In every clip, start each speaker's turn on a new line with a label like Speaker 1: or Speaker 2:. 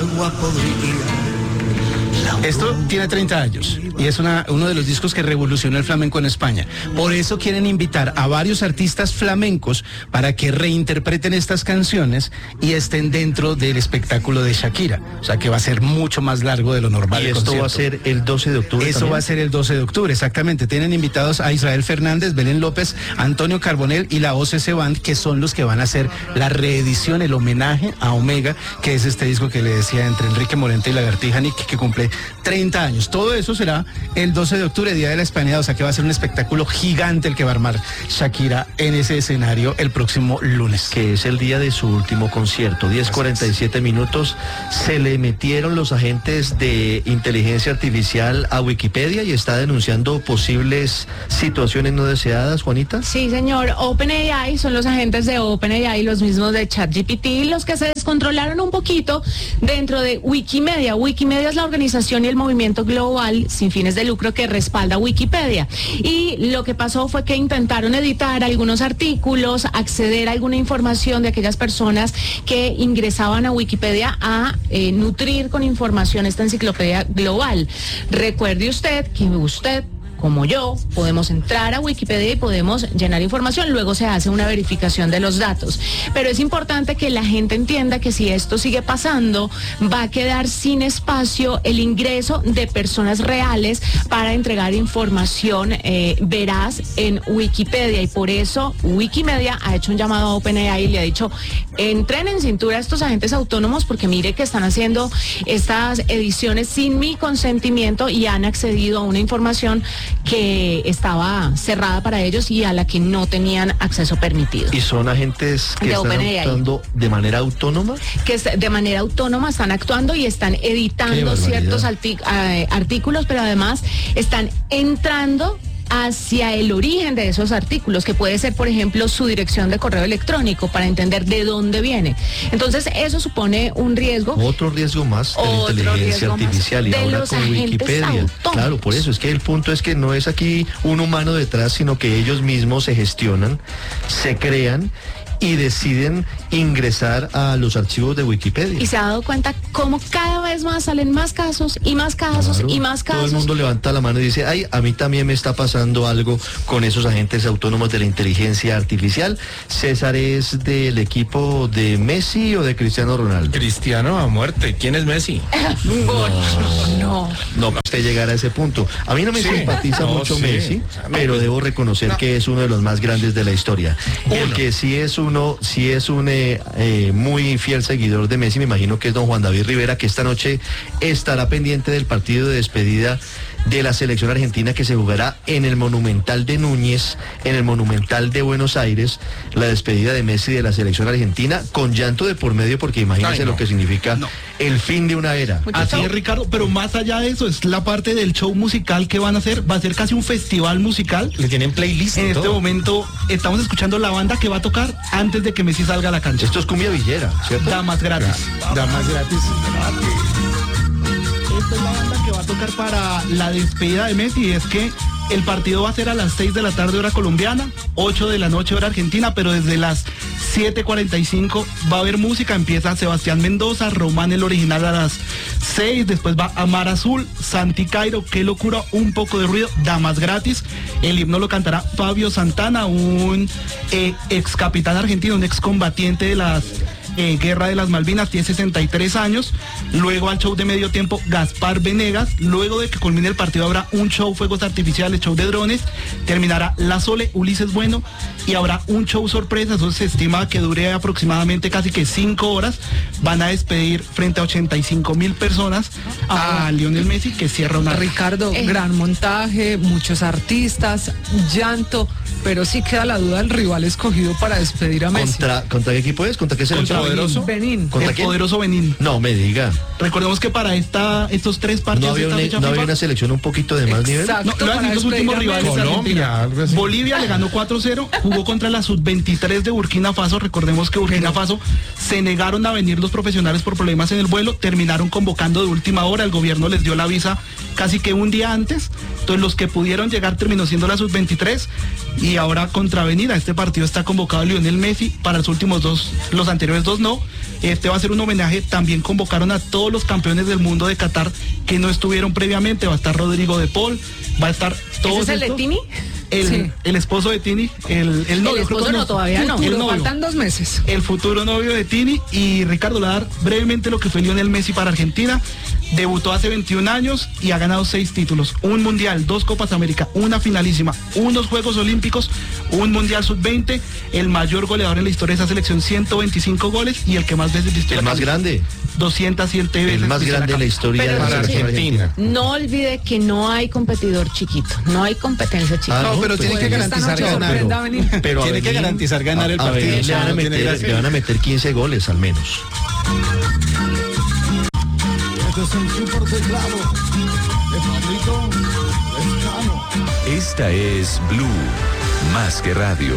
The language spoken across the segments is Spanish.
Speaker 1: agua podrida.
Speaker 2: Esto tiene 30 años y es uno de los discos que revolucionó el flamenco en España. Por eso quieren invitar a varios artistas flamencos para que reinterpreten estas canciones y estén dentro del espectáculo de Shakira. O sea que va a ser mucho más largo de lo normal.
Speaker 3: Y esto va a ser el 12 de octubre.
Speaker 2: Eso
Speaker 3: también
Speaker 2: va a ser el 12 de octubre, exactamente. Tienen invitados a Israel Fernández, Belén López, Antonio Carbonell y la OCC Band, que son los que van a hacer la reedición, el homenaje a Omega, que es este disco que le decía entre Enrique Morente y Lagartija Nick, que cumple 30 años. Todo eso será el 12 de octubre, Día de la Hispanidad, o sea que va a ser un espectáculo gigante el que va a armar Shakira en ese escenario el próximo lunes.
Speaker 3: Que es el día de su último concierto, 10:47 minutos. Se le metieron los agentes de inteligencia artificial a Wikipedia y está denunciando posibles situaciones no deseadas, Juanita.
Speaker 4: Sí, señor. OpenAI son los agentes de OpenAI, los mismos de ChatGPT, los que se descontrolaron un poquito dentro de Wikimedia. Wikimedia es la organización y el movimiento global sin fines de lucro que respalda Wikipedia. Y lo que pasó fue que intentaron editar algunos artículos, acceder a alguna información de aquellas personas que ingresaban a Wikipedia a nutrir con información esta enciclopedia global. Recuerde usted que usted, como yo, podemos entrar a Wikipedia y podemos llenar información, luego se hace una verificación de los datos. Pero es importante que la gente entienda que si esto sigue pasando, va a quedar sin espacio el ingreso de personas reales para entregar información veraz en Wikipedia. Y por eso Wikimedia ha hecho un llamado a OpenAI y le ha dicho, entren en cintura a estos agentes autónomos porque mire que están haciendo estas ediciones sin mi consentimiento y han accedido a una información que estaba cerrada para ellos y a la que no tenían acceso permitido.
Speaker 3: ¿Y son agentes que están actuando de manera autónoma?
Speaker 4: Que de manera autónoma están actuando y están editando ciertos artículos, pero además están entrando hacia el origen de esos artículos, que puede ser, por ejemplo, su dirección de correo electrónico, para entender de dónde viene. Entonces, eso supone un riesgo.
Speaker 3: Otro riesgo más de la inteligencia artificial y ahora con Wikipedia. Claro, por eso es que el punto es que no es aquí un humano detrás, sino que ellos mismos se gestionan, se crean y deciden ingresar a los archivos de Wikipedia.
Speaker 4: Y se ha dado cuenta cómo cada vez más salen más casos y más casos y más casos.
Speaker 3: Todo el mundo levanta la mano y dice, ay, a mí también me está pasando algo con esos agentes autónomos de la inteligencia artificial. César es del equipo de Messi o de Cristiano Ronaldo.
Speaker 5: Cristiano a muerte. ¿Quién es Messi?
Speaker 4: No,
Speaker 3: usted llegar a ese punto. A mí no me simpatiza mucho Messi, pero debo reconocer que es uno de los más grandes de la historia. Y el que sí es un muy fiel seguidor de Messi, me imagino que es don Juan David Rivera, que esta noche estará pendiente del partido de despedida de la selección argentina que se jugará en el Monumental de Núñez, en el Monumental de Buenos Aires, la despedida de Messi de la selección argentina, con llanto de por medio, porque imagínense lo que significa el fin de una era.
Speaker 6: Así es, Ricardo, pero más allá de eso, es la parte del show musical que van a hacer, va a ser casi un festival musical.
Speaker 5: Le tienen playlist.
Speaker 6: En este momento estamos escuchando la banda que va a tocar antes de que Messi salga a la cancha.
Speaker 3: Esto es cumbia villera, ¿cierto?
Speaker 6: Damas gratis.
Speaker 2: Damas gratis.
Speaker 6: Esta es la banda que va a tocar para la despedida de Messi. Es que el partido va a ser a las 6 de la tarde hora colombiana, 8 de la noche hora argentina, pero desde las 7:45 va a haber música. Empieza Sebastián Mendoza, Román el original a las 6, después va Amar Azul, Santi Cairo, Qué locura, Un poco de ruido, Damas gratis. El himno lo cantará Fabio Santana, un ex capitán argentino, un excombatiente de las Guerra de las Malvinas, tiene 63 años. Luego al show de medio tiempo Gaspar Venegas. Luego de que culmine el partido habrá un show fuegos artificiales, show de drones. Terminará La Sole, Ulises Bueno, y habrá un show sorpresa. Eso se estima que dure aproximadamente casi que 5 horas. Van a despedir frente a 85,000 personas a Lionel Messi, que cierra una...
Speaker 7: Ricardo, gran montaje, muchos artistas, llanto, pero sí queda la duda del rival escogido para despedir a Messi.
Speaker 3: ¿Contra qué equipo es? ¿Contra qué selección?
Speaker 7: Poderoso Benín.
Speaker 6: El poderoso Benín.
Speaker 3: No me diga.
Speaker 6: Recordemos que para estos 3 partidos
Speaker 3: no había una selección un poquito de más nivel.
Speaker 7: Exacto,
Speaker 6: los últimos rivales.
Speaker 5: Colombia,
Speaker 6: Bolivia le ganó 4-0, jugó contra la sub-23 de Burkina Faso. Recordemos que Burkina Faso se negaron a venir los profesionales por problemas en el vuelo, terminaron convocando de última hora, el gobierno les dio la visa casi que un día antes, entonces los que pudieron llegar terminó siendo la sub-23 y ahora contravenir a este partido está convocado Lionel Messi, para los últimos dos, los anteriores dos no. Este va a ser un homenaje, también convocaron a todos los campeones del mundo de Qatar que no estuvieron previamente, va a estar Rodrigo de Paul, va a estar todos.
Speaker 4: ¿Ese es el de Tini?
Speaker 6: El esposo de Tini, el novio.
Speaker 4: El esposo no, todavía no.
Speaker 6: El novio.
Speaker 7: Faltan 2 meses.
Speaker 6: El futuro novio de Tini. Y Ricardo, le voy a dar brevemente lo que fue Lionel Messi para Argentina. Debutó hace 21 años y ha ganado 6 títulos, un mundial, 2 Copas América, una finalísima, unos Juegos Olímpicos, un mundial sub-20, el mayor goleador en la historia de esa selección, 125 goles y el que más veces vistió
Speaker 3: El más grande.
Speaker 6: 207 veces.
Speaker 3: El más grande de la historia de la selección argentina.
Speaker 4: No olvide que no hay competidor chiquito, no hay competencia chiquita.
Speaker 2: No, pero tiene que garantizar ganar.
Speaker 3: Pero
Speaker 2: Tiene que garantizar ganar el partido.
Speaker 3: Le van a meter 15 goles al menos.
Speaker 1: Este es el super teclado de Pablito Lescano.
Speaker 8: Esta es Blue, más que radio.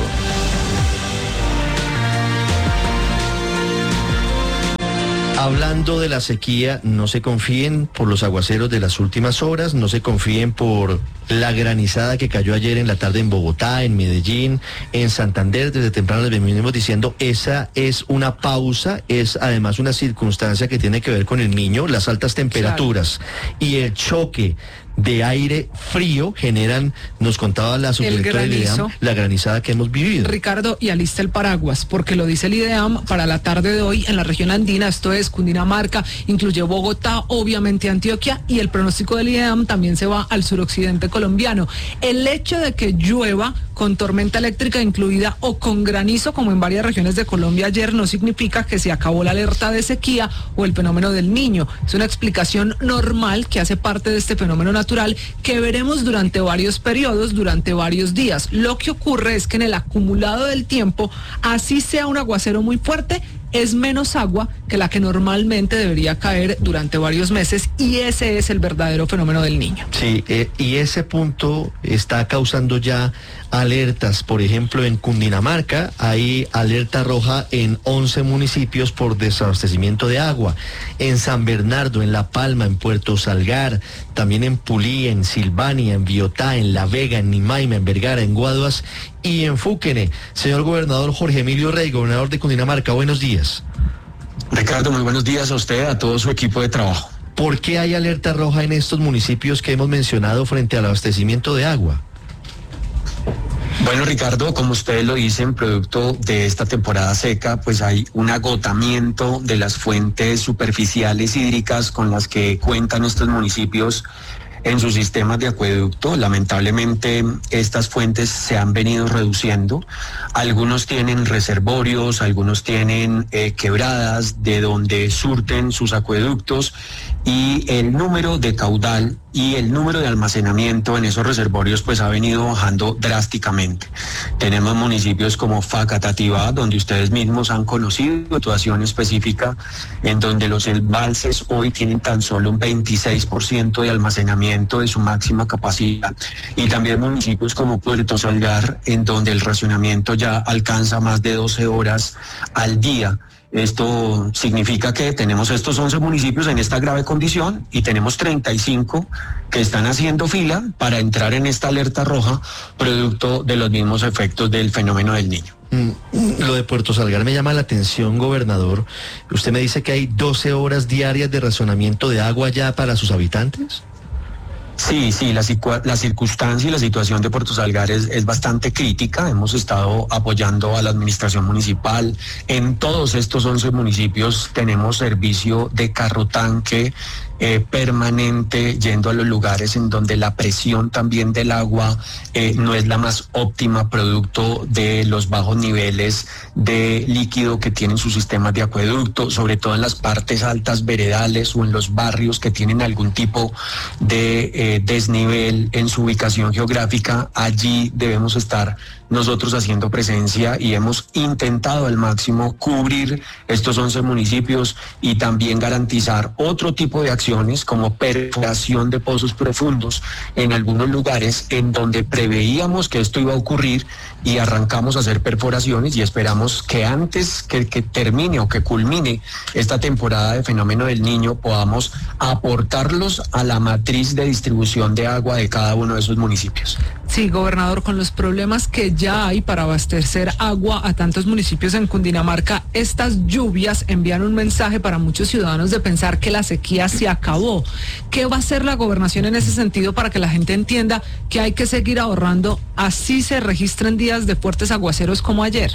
Speaker 3: Hablando de la sequía, no se confíen por los aguaceros de las últimas horas, no se confíen por la granizada que cayó ayer en la tarde en Bogotá, en Medellín, en Santander. Desde temprano les venimos diciendo, esa es una pausa, es además una circunstancia que tiene que ver con el Niño, las altas temperaturas y el choque de aire frío generan, nos contaba la subdirectora del IDEAM, la granizada que hemos vivido.
Speaker 7: Ricardo, y alista el paraguas, porque lo dice el IDEAM para la tarde de hoy en la región andina, esto es Cundinamarca, incluye Bogotá, obviamente Antioquia, y el pronóstico del IDEAM también se va al suroccidente colombiano. El hecho de que llueva con tormenta eléctrica incluida o con granizo, como en varias regiones de Colombia ayer, no significa que se acabó la alerta de sequía o el fenómeno del Niño. Es una explicación normal que hace parte de este fenómeno natural que veremos durante varios periodos, durante varios días. Lo que ocurre es que en el acumulado del tiempo, así sea un aguacero muy fuerte, es menos agua que la que normalmente debería caer durante varios meses, y ese es el verdadero fenómeno del Niño.
Speaker 3: Sí, y ese punto está causando ya alertas. Por ejemplo, en Cundinamarca hay alerta roja en 11 municipios por desabastecimiento de agua. En San Bernardo, en La Palma, en Puerto Salgar, también en Pulí, en Silvania, en Biotá, en La Vega, en Nimaima, en Vergara, en Guaduas y en Fúquene. Señor gobernador Jorge Emilio Rey, gobernador de Cundinamarca, buenos días.
Speaker 9: Ricardo, muy buenos días a usted, a todo su equipo de trabajo.
Speaker 3: ¿Por qué hay alerta roja en estos municipios que hemos mencionado frente al abastecimiento de agua?
Speaker 9: Bueno, Ricardo, como ustedes lo dicen, producto de esta temporada seca, pues hay un agotamiento de las fuentes superficiales hídricas con las que cuentan estos municipios en sus sistemas de acueducto. Lamentablemente estas fuentes se han venido reduciendo. Algunos tienen reservorios, algunos tienen quebradas de donde surten sus acueductos, y el número de caudal y el número de almacenamiento en esos reservorios pues ha venido bajando drásticamente. Tenemos municipios como Facatativá, donde ustedes mismos han conocido situación específica en donde los embalses hoy tienen tan solo un 26% de almacenamiento de su máxima capacidad, y también municipios como Puerto Salgar, en donde el racionamiento ya alcanza más de 12 horas al día. Esto significa que tenemos estos 11 municipios en esta grave condición y tenemos 35 que están haciendo fila para entrar en esta alerta roja, producto de los mismos efectos del fenómeno del Niño.
Speaker 3: Lo de Puerto Salgar me llama la atención, gobernador. Usted me dice que hay 12 horas diarias de racionamiento de agua ya para sus habitantes.
Speaker 9: Sí, la circunstancia y la situación de Puerto Salgar es bastante crítica. Hemos estado apoyando a la administración municipal. En todos estos 11 municipios tenemos servicio de carro tanque permanente, yendo a los lugares en donde la presión también del agua no es la más óptima, producto de los bajos niveles de líquido que tienen sus sistemas de acueducto, sobre todo en las partes altas veredales o en los barrios que tienen algún tipo de desnivel en su ubicación geográfica. Allí debemos estar nosotros haciendo presencia y hemos intentado al máximo cubrir estos 11 municipios y también garantizar otro tipo de acciones como perforación de pozos profundos en algunos lugares en donde preveíamos que esto iba a ocurrir y arrancamos a hacer perforaciones y esperamos que antes que termine o que culmine esta temporada de fenómeno del Niño podamos aportarlos a la matriz de distribución de agua de cada uno de esos municipios.
Speaker 7: Sí, gobernador, con los problemas que ya hay para abastecer agua a tantos municipios en Cundinamarca, estas lluvias envían un mensaje para muchos ciudadanos de pensar que la sequía se acabó. ¿Qué va a hacer la gobernación en ese sentido para que la gente entienda que hay que seguir ahorrando, así se registren días de fuertes aguaceros como ayer?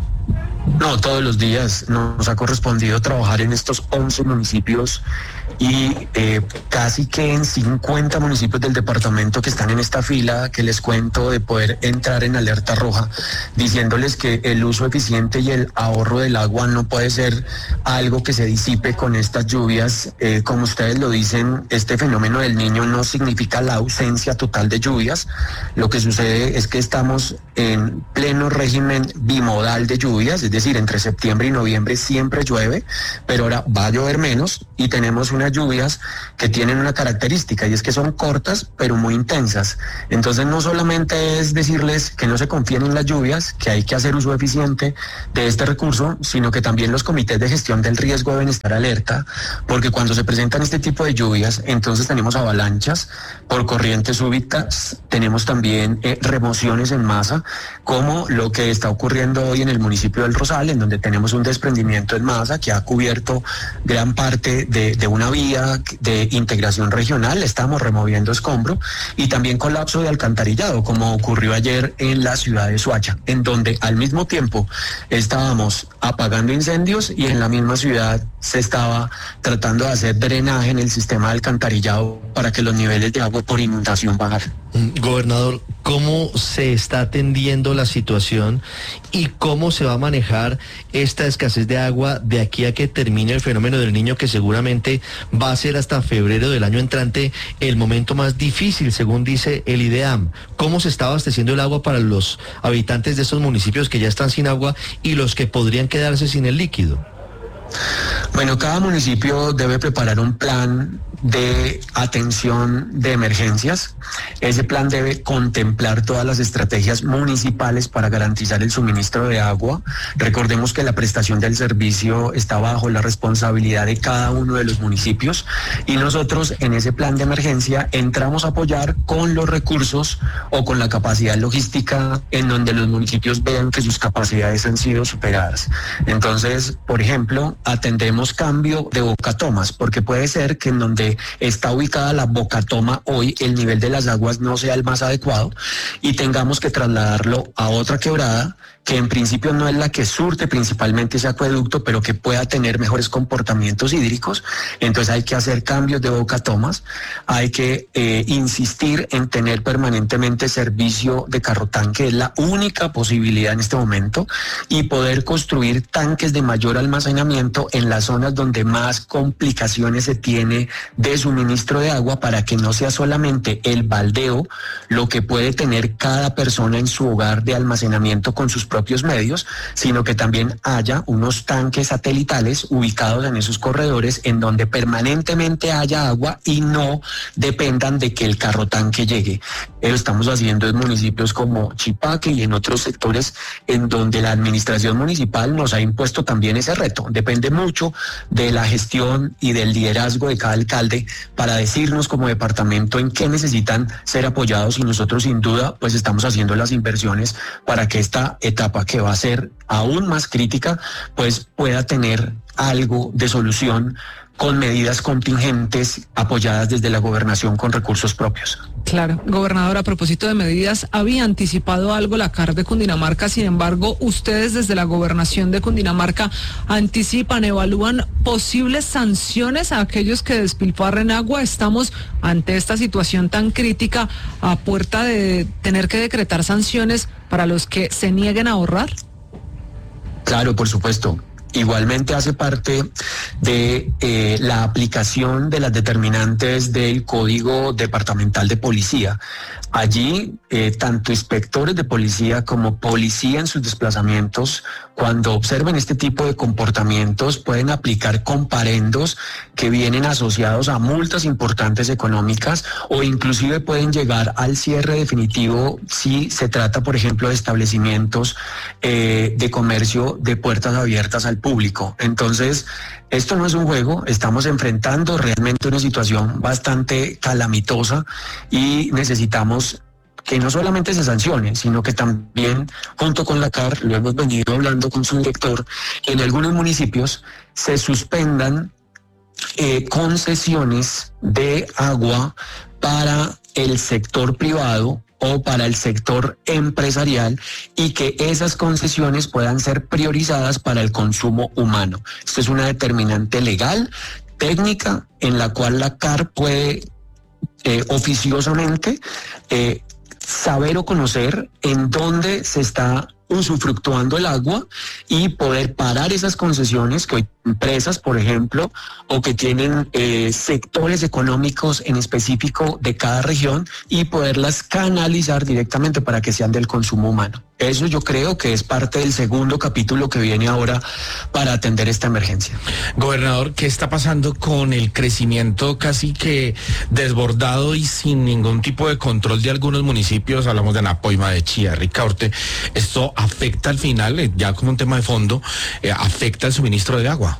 Speaker 9: No, todos los días nos ha correspondido trabajar en estos 11 municipios y casi que en 50 municipios del departamento que están en esta fila que les cuento de poder entrar en alerta roja, diciéndoles que el uso eficiente y el ahorro del agua no puede ser algo que se disipe con estas lluvias. Como ustedes lo dicen, este fenómeno del Niño no significa la ausencia total de lluvias. Lo que sucede es que estamos en pleno régimen bimodal de lluvias, es decir, entre septiembre y noviembre siempre llueve, pero ahora va a llover menos y tenemos unas lluvias que tienen una característica y es que son cortas pero muy intensas. Entonces no solamente es decirles que no se confíen en las lluvias, que hay que hacer uso eficiente de este recurso, sino que también los comités de gestión del riesgo deben estar alerta, porque cuando se presentan este tipo de lluvias, entonces tenemos avalanchas por corrientes súbitas, tenemos también remociones en masa, como lo que está ocurriendo hoy en el municipio del Rosal, en donde tenemos un desprendimiento en masa que ha cubierto gran parte de una vía de integración regional. Estamos removiendo escombro y también colapso de alcantarillado, como ocurrió ayer en la ciudad de Soacha, en donde al mismo tiempo estábamos apagando incendios y en la misma ciudad se estaba tratando de hacer drenaje en el sistema de alcantarillado para que los niveles de agua por inundación bajaran.
Speaker 3: Gobernador, ¿cómo se está atendiendo la situación y cómo se va a manejar esta escasez de agua de aquí a que termine el fenómeno del Niño, que seguramente va a ser hasta febrero del año entrante el momento más difícil, según dice el IDEAM? ¿Cómo se está abasteciendo el agua para los habitantes de estos municipios que ya están sin agua y los que podrían quedarse sin el líquido?
Speaker 9: Bueno, cada municipio debe preparar un plan de atención de emergencias. Ese plan debe contemplar todas las estrategias municipales para garantizar el suministro de agua. Recordemos que la prestación del servicio está bajo la responsabilidad de cada uno de los municipios y nosotros en ese plan de emergencia entramos a apoyar con los recursos o con la capacidad logística en donde los municipios vean que sus capacidades han sido superadas. Entonces, por ejemplo, atendemos cambio de bocatomas, porque puede ser que en donde está ubicada la bocatoma hoy el nivel de las aguas no sea el más adecuado y tengamos que trasladarlo a otra quebrada que en principio no es la que surte principalmente ese acueducto, pero que pueda tener mejores comportamientos hídricos. Entonces hay que hacer cambios de bocatomas, hay que insistir en tener permanentemente servicio de carro tanque, es la única posibilidad en este momento, y poder construir tanques de mayor almacenamiento en las zonas donde más complicaciones se tiene de suministro de agua, para que no sea solamente el baldeo lo que puede tener cada persona en su hogar de almacenamiento con sus propios medios, sino que también haya unos tanques satelitales ubicados en esos corredores en donde permanentemente haya agua y no dependan de que el carro tanque llegue. Lo estamos haciendo en municipios como Chipaque y en otros sectores en donde la administración municipal nos ha impuesto también ese reto. Depende mucho de la gestión y del liderazgo de cada alcalde para decirnos como departamento en qué necesitan ser apoyados, y nosotros sin duda pues estamos haciendo las inversiones para que esta etapa que va a ser aún más crítica pues pueda tener algo de solución con medidas contingentes apoyadas desde la gobernación con recursos propios.
Speaker 7: Claro, gobernador, a propósito de medidas, había anticipado algo la CAR de Cundinamarca, sin embargo, ustedes desde la gobernación de Cundinamarca anticipan, evalúan posibles sanciones a aquellos que despilfarren agua. Estamos ante esta situación tan crítica a puerta de tener que decretar sanciones para los que se nieguen a ahorrar.
Speaker 9: Claro, por supuesto. igualmente hace parte de la aplicación de las determinantes del Código Departamental de Policía. Allí, tanto inspectores de policía como policía en sus desplazamientos, cuando observen este tipo de comportamientos, pueden aplicar comparendos que vienen asociados a multas importantes económicas o inclusive pueden llegar al cierre definitivo si se trata, por ejemplo, de establecimientos de comercio de puertas abiertas al público. Entonces, esto no es un juego, estamos enfrentando realmente una situación bastante calamitosa y necesitamos que no solamente se sancione, sino que también, junto con la CAR, lo hemos venido hablando con su director, en algunos municipios se suspendan concesiones de agua para el sector privado o para el sector empresarial y que esas concesiones puedan ser priorizadas para el consumo humano. Esto es una determinante legal, técnica, en la cual la CAR puede oficiosamente saber o conocer en dónde se está usufructuando el agua y poder parar esas concesiones que hoy empresas, por ejemplo, o que tienen sectores económicos en específico de cada región y poderlas canalizar directamente para que sean del consumo humano. Eso yo creo que es parte del segundo capítulo que viene ahora para atender esta emergencia.
Speaker 5: Gobernador, ¿qué está pasando con el crecimiento casi que desbordado y sin ningún tipo de control de algunos municipios? Hablamos de Anapoima, de Chía, Ricaurte. Esto afecta al final, ya como un tema de fondo, afecta el suministro de agua.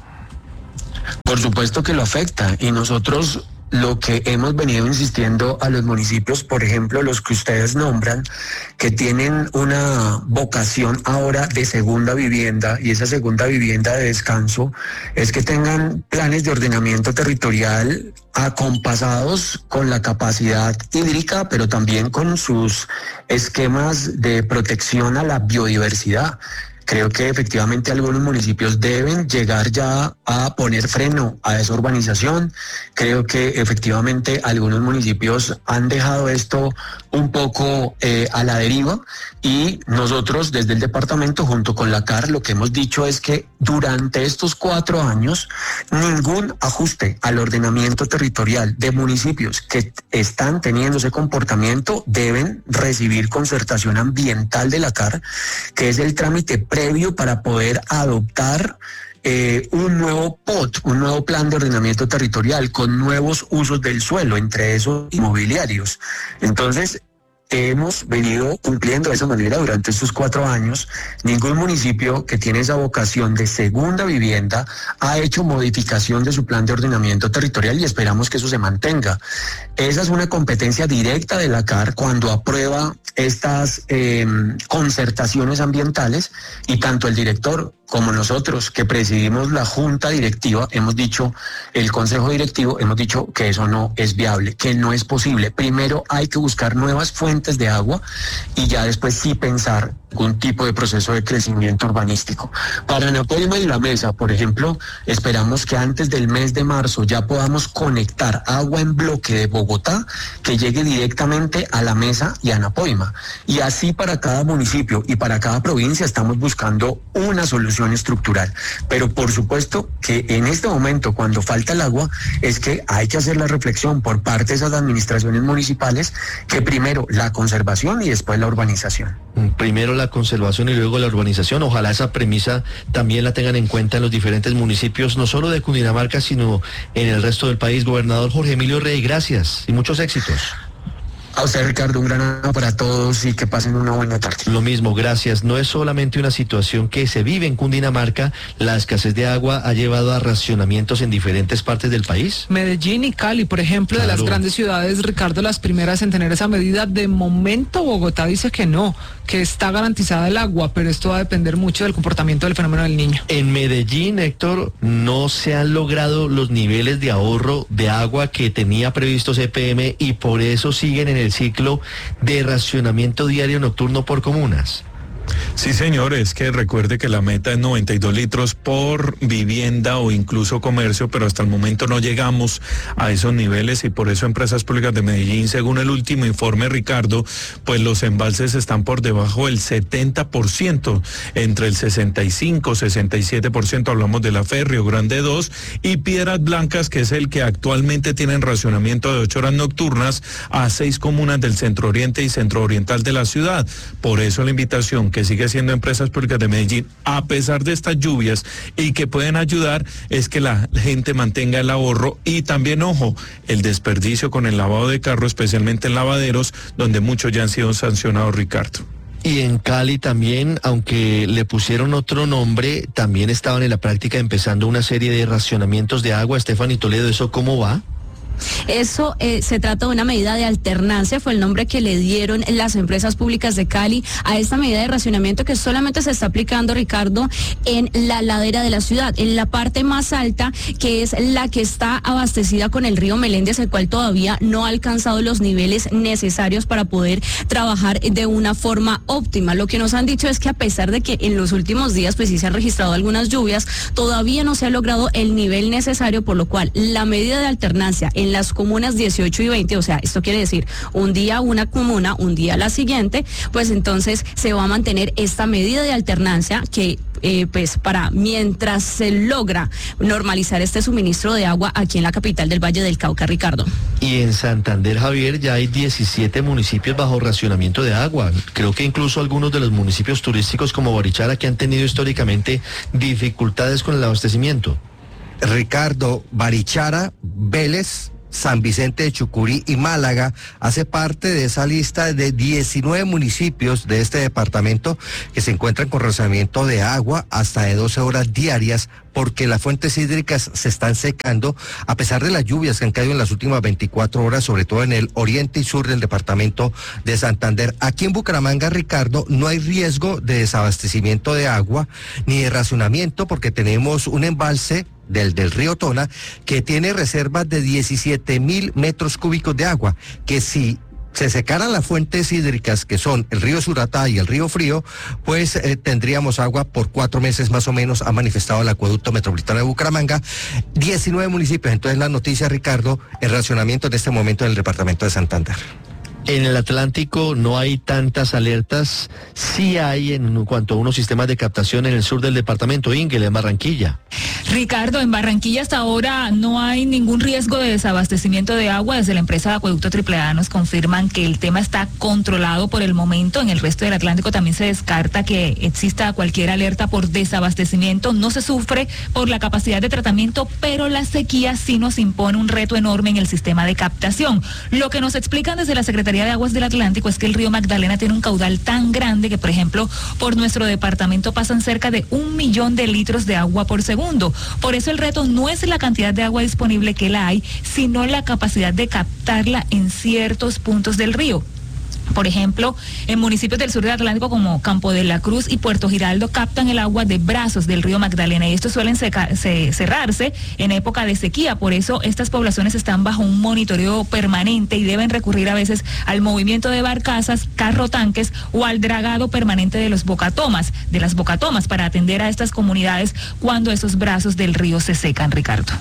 Speaker 9: Por supuesto que lo afecta y nosotros lo que hemos venido insistiendo a los municipios, por ejemplo, los que ustedes nombran, que tienen una vocación ahora de segunda vivienda y esa segunda vivienda de descanso, es que tengan planes de ordenamiento territorial acompasados con la capacidad hídrica, pero también con sus esquemas de protección a la biodiversidad. Creo que efectivamente algunos municipios deben llegar ya a poner freno a esa urbanización. Creo que efectivamente algunos municipios han dejado esto un poco a la deriva y nosotros desde el departamento junto con la CAR lo que hemos dicho es que durante estos 4 años ningún ajuste al ordenamiento territorial de municipios que están teniendo ese comportamiento deben recibir concertación ambiental de la CAR, que es el trámite previo para poder adoptar un nuevo POT, un nuevo plan de ordenamiento territorial con nuevos usos del suelo, entre esos inmobiliarios. Entonces, hemos venido cumpliendo de esa manera durante estos 4 años. Ningún municipio que tiene esa vocación de segunda vivienda ha hecho modificación de su plan de ordenamiento territorial y esperamos que eso se mantenga. Esa es una competencia directa de la CAR cuando aprueba estas concertaciones ambientales y tanto el director como nosotros que presidimos la junta directiva, hemos dicho, el consejo directivo, hemos dicho que eso no es viable, que no es posible. Primero hay que buscar nuevas fuentes de agua y ya después sí pensar algún tipo de proceso de crecimiento urbanístico. Para Anapoima y La Mesa, por ejemplo, esperamos que antes del mes de marzo ya podamos conectar agua en bloque de Bogotá que llegue directamente a La Mesa y a Anapoima. Y así para cada municipio y para cada provincia estamos buscando una solución estructural. Pero por supuesto que en este momento, cuando falta el agua, es que hay que hacer la reflexión por parte de esas administraciones municipales que primero la conservación y después la urbanización.
Speaker 3: Primero la conservación y luego la urbanización. Ojalá esa premisa también la tengan en cuenta en los diferentes municipios, no solo de Cundinamarca, sino en el resto del país. Gobernador Jorge Emilio Rey, gracias y muchos éxitos.
Speaker 9: A usted, Ricardo, un gran abrazo para todos y que pasen una buena tarde.
Speaker 3: Lo mismo, gracias. No es solamente una situación que se vive en Cundinamarca, la escasez de agua ha llevado a racionamientos en diferentes partes del país.
Speaker 7: Medellín y Cali, por ejemplo,
Speaker 3: Claro.
Speaker 7: de las grandes ciudades, Ricardo, las primeras en tener esa medida. De momento Bogotá dice que no, que está garantizada el agua, pero esto va a depender mucho del comportamiento del fenómeno del Niño.
Speaker 3: En Medellín, Héctor, no se han logrado los niveles de ahorro de agua que tenía previsto CPM y por eso siguen en el ciclo de racionamiento diario nocturno por comunas.
Speaker 10: Sí, señor, es que recuerde que la meta es 92 litros por vivienda o incluso comercio, pero hasta el momento no llegamos a esos niveles y por eso Empresas Públicas de Medellín, según el último informe, Ricardo, pues los embalses están por debajo del 70%, entre el 65, 67%, hablamos de la FE, Río Grande 2 y Piedras Blancas, que es el que actualmente tienen racionamiento de 8 horas nocturnas a 6 comunas del centro oriente y centro oriental de la ciudad. Por eso la invitación que sigue siendo Empresas Públicas de Medellín, a pesar de estas lluvias y que pueden ayudar, es que la gente mantenga el ahorro y también, ojo, el desperdicio con el lavado de carro, especialmente en lavaderos, donde muchos ya han sido sancionados, Ricardo.
Speaker 3: Y en Cali también, aunque le pusieron otro nombre, también estaban en la práctica empezando una serie de racionamientos de agua. Stephanie Toledo, ¿eso cómo va?
Speaker 11: Eso se trata de una medida de alternancia, fue el nombre que le dieron las Empresas Públicas de Cali a esta medida de racionamiento que solamente se está aplicando, Ricardo, en la ladera de la ciudad, en la parte más alta, que es la que está abastecida con el río Meléndez, el cual todavía no ha alcanzado los niveles necesarios para poder trabajar de una forma óptima. Lo que nos han dicho es que a pesar de que en los últimos días pues sí se han registrado algunas lluvias, todavía no se ha logrado el nivel necesario, por lo cual la medida de alternancia en las comunas 18 y 20, o sea, esto quiere decir un día una comuna, un día la siguiente, pues entonces se va a mantener esta medida de alternancia que pues para mientras se logra normalizar este suministro de agua aquí en la capital del Valle del Cauca, Ricardo.
Speaker 3: Y en Santander, Javier, ya hay 17 municipios bajo racionamiento de agua. Creo que incluso algunos de los municipios turísticos como Barichara, que han tenido históricamente dificultades con el abastecimiento.
Speaker 12: Ricardo, Barichara, Vélez, San Vicente de Chucurí y Málaga hace parte de esa lista de 19 municipios de este departamento que se encuentran con racionamiento de agua hasta de 12 horas diarias porque las fuentes hídricas se están secando a pesar de las lluvias que han caído en las últimas 24 horas, sobre todo en el oriente y sur del departamento de Santander. Aquí en Bucaramanga, Ricardo, no hay riesgo de desabastecimiento de agua ni de racionamiento porque tenemos un embalse del río Tona, que tiene reservas de 17,000 metros cúbicos de agua, que si se secaran las fuentes hídricas, que son el río Suratá y el río Frío, pues tendríamos agua por 4 meses más o menos, ha manifestado el Acueducto Metropolitano de Bucaramanga. 19 municipios, entonces la noticia, Ricardo, el racionamiento en este momento en el departamento de Santander.
Speaker 3: En el Atlántico no hay tantas alertas, sí hay en cuanto a unos sistemas de captación en el sur del departamento, Ingel, en Barranquilla.
Speaker 13: Ricardo, en Barranquilla hasta ahora no hay ningún riesgo de desabastecimiento de agua. Desde la empresa de Acueducto AAA nos confirman que el tema está controlado por el momento. En el resto del Atlántico también se descarta que exista cualquier alerta por desabastecimiento. No se sufre por la capacidad de tratamiento, pero la sequía sí nos impone un reto enorme en el sistema de captación. Lo que nos explican desde la Secretaría de Aguas del Atlántico es que el río Magdalena tiene un caudal tan grande que, por ejemplo, por nuestro departamento pasan cerca de 1 millón de litros de agua por segundo. Por eso el reto no es la cantidad de agua disponible que la hay, sino la capacidad de captarla en ciertos puntos del río. Por ejemplo, en municipios del sur del Atlántico como Campo de la Cruz y Puerto Giraldo captan el agua de brazos del río Magdalena y estos suelen cerrarse en época de sequía. Por eso estas poblaciones están bajo un monitoreo permanente y deben recurrir a veces al movimiento de barcazas, carrotanques o al dragado permanente de las bocatomas para atender a estas comunidades cuando esos brazos del río se secan, Ricardo.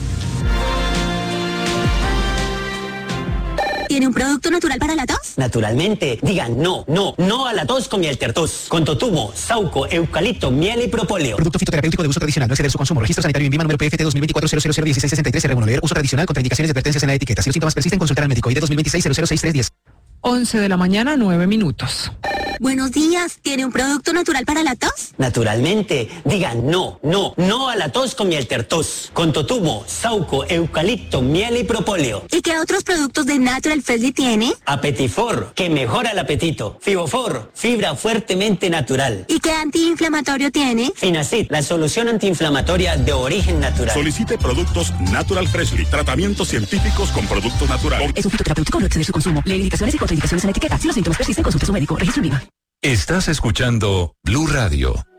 Speaker 14: ¿Tiene un producto natural para la tos?
Speaker 15: Naturalmente. Digan no a la tos con miel tertus. Con totumo, sauco, eucalipto, miel y propóleo.
Speaker 2: Producto fitoterapéutico de uso tradicional, no exceder su consumo. Registro sanitario INVIMA número PFT 2024-001663, R1. Leer uso tradicional, contraindicaciones y advertencias en la etiqueta. Si los síntomas persisten, consultar al médico. ID 2026-006310.
Speaker 7: 11 de la mañana, 9 minutos.
Speaker 14: Buenos días, ¿tiene un producto natural para la tos?
Speaker 15: Naturalmente. Digan no a la tos con miel tertus. Con totumo, sauco, eucalipto, miel y propóleo.
Speaker 14: ¿Y qué otros productos de Natural Freshly tiene?
Speaker 15: Apetifor, que mejora el apetito. Fibofor, fibra fuertemente natural.
Speaker 14: ¿Y qué antiinflamatorio tiene?
Speaker 15: Finacid, la solución antiinflamatoria de origen natural.
Speaker 16: Solicite productos Natural Freshly, tratamientos científicos con productos naturales.
Speaker 17: Es un fitoterapéutico, no exceder su consumo. Lee indicaciones y contraindicaciones en la etiqueta. Si los síntomas persisten, consulte a su médico. Registro INVIMA.
Speaker 8: Estás escuchando Blue Radio.